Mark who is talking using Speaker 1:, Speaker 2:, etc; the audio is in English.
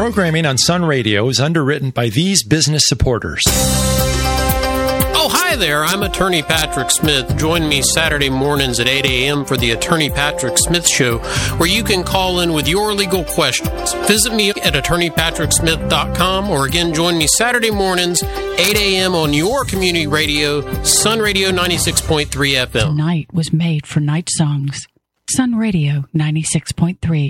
Speaker 1: programming on Sun Radio is underwritten by these business supporters.
Speaker 2: Oh, hi there. I'm Attorney Patrick Smith. Join me Saturday mornings at 8 a.m. for the Attorney Patrick Smith Show, where you can call in with your legal questions. Visit me at attorneypatricksmith.com, or again, join me Saturday mornings, 8 a.m. on your community radio, Sun Radio 96.3 FM.
Speaker 3: Tonight was made for night songs. Sun Radio 96.3.